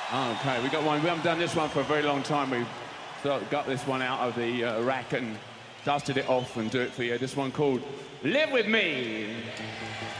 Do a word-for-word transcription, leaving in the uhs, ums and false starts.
Okay, we got one. We haven't done this one for a very long time. We've sort of got this one out of the uh, rack and dusted it off and do it for you. This one called Live With Me.